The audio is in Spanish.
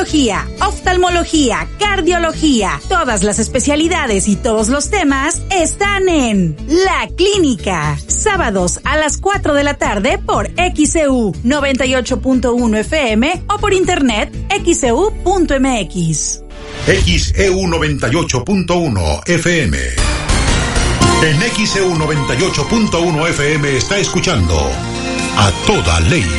oncología, oftalmología, cardiología. Todas las especialidades y todos los temas están en La Clínica. Sábados a las 4 de la tarde por XEU 98.1 FM o por internet xeu.mx. XEU 98.1 FM. En XEU 98.1 FM está escuchando A Toda Ley.